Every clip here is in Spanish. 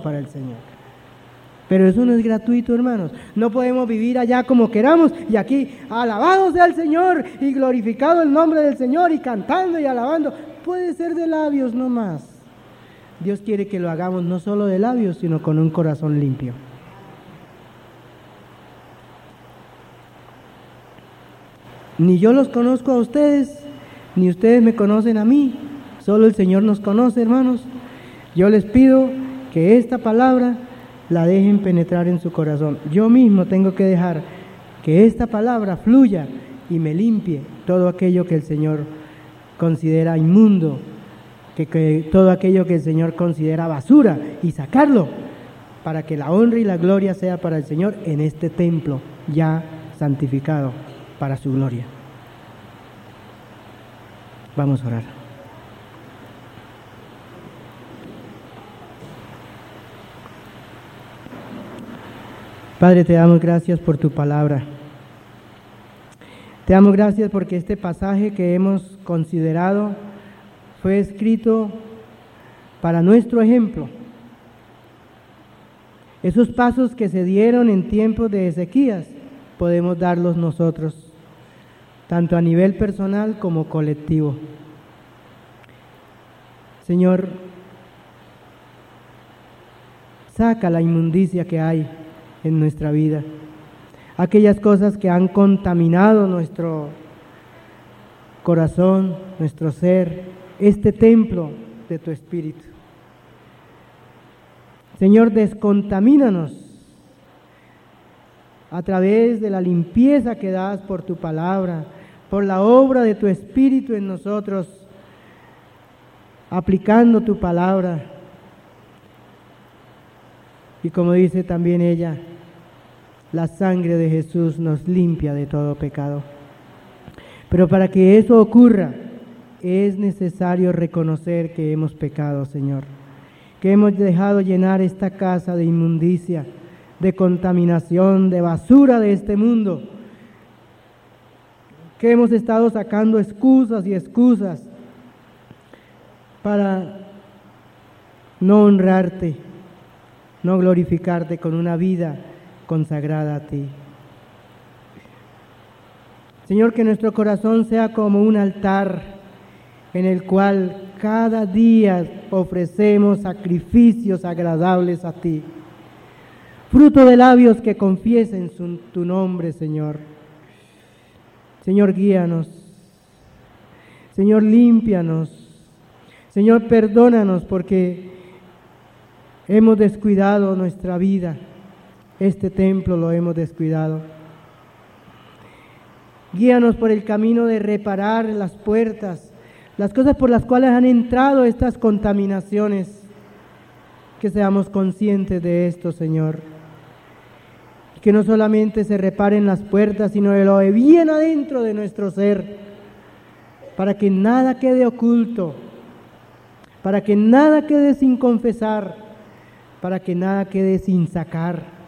para el Señor. Pero eso no es gratuito, hermanos. No podemos vivir allá como queramos y aquí alabado sea el Señor y glorificado el nombre del Señor y cantando y alabando. Puede ser de labios no más. Dios quiere que lo hagamos no solo de labios, sino con un corazón limpio. Ni yo los conozco a ustedes, ni ustedes me conocen a mí. Solo el Señor nos conoce, hermanos. Yo les pido que esta palabra la dejen penetrar en su corazón. Yo mismo tengo que dejar que esta palabra fluya y me limpie todo aquello que el Señor considera inmundo, que todo aquello que el Señor considera basura, y sacarlo para que la honra y la gloria sea para el Señor en este templo ya santificado para su gloria. Vamos a orar. Padre, te damos gracias por tu palabra. Te damos gracias porque este pasaje que hemos considerado fue escrito para nuestro ejemplo. Esos pasos que se dieron en tiempos de Ezequías, podemos darlos nosotros, tanto a nivel personal como colectivo. Señor, saca la inmundicia que hay en nuestra vida, aquellas cosas que han contaminado nuestro corazón, nuestro ser, este templo de tu Espíritu. Señor, descontamínanos a través de la limpieza que das por tu palabra, por la obra de tu Espíritu en nosotros, aplicando tu palabra. Y como dice también ella, la sangre de Jesús nos limpia de todo pecado. Pero para que eso ocurra, es necesario reconocer que hemos pecado, Señor, que hemos dejado llenar esta casa de inmundicia, de contaminación, de basura de este mundo, que hemos estado sacando excusas y excusas para no honrarte, no glorificarte con una vida consagrada a ti. Señor, que nuestro corazón sea como un altar en el cual cada día ofrecemos sacrificios agradables a ti, fruto de labios que confiesen tu nombre, Señor. Señor, guíanos. Señor, límpianos. Señor, perdónanos porque hemos descuidado nuestra vida. Este templo lo hemos descuidado. Guíanos por el camino de reparar las puertas, las cosas por las cuales han entrado estas contaminaciones. Que seamos conscientes de esto, Señor. Que no solamente se reparen las puertas, sino de lo de bien adentro de nuestro ser, para que nada quede oculto, para que nada quede sin confesar, para que nada quede sin sacar.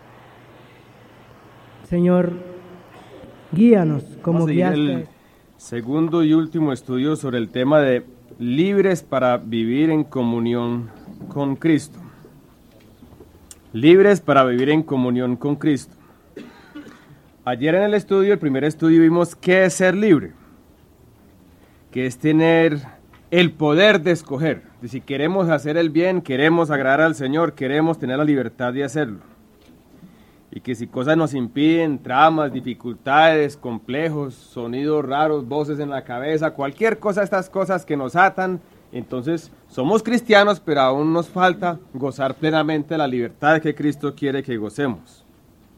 Señor, guíanos como guiaste. El segundo y último estudio sobre el tema de libres para vivir en comunión con Cristo. Libres para vivir en comunión con Cristo. Ayer en el estudio, el primer estudio, vimos qué es ser libre, que es tener el poder de escoger. Si queremos hacer el bien, queremos agradar al Señor, queremos tener la libertad de hacerlo. Y que si cosas nos impiden, tramas, dificultades, complejos, sonidos raros, voces en la cabeza, cualquier cosa, estas cosas que nos atan, entonces somos cristianos, pero aún nos falta gozar plenamente la libertad que Cristo quiere que gocemos.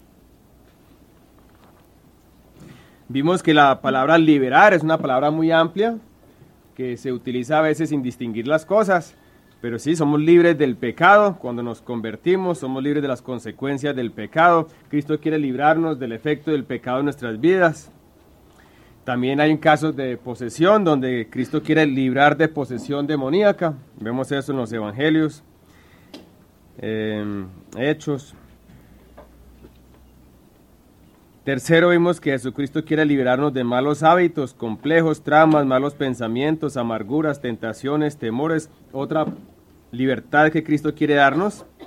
Vimos que la palabra liberar es una palabra muy amplia, que se utiliza a veces sin distinguir las cosas, pero sí, somos libres del pecado. Cuando nos convertimos, somos libres de las consecuencias del pecado. Cristo quiere librarnos del efecto del pecado en nuestras vidas. También hay casos de posesión, donde Cristo quiere librar de posesión demoníaca. Vemos eso en los evangelios, Hechos. Tercero, vimos que Jesucristo quiere liberarnos de malos hábitos, complejos, tramas, malos pensamientos, amarguras, tentaciones, temores. Otra libertad que Cristo quiere darnos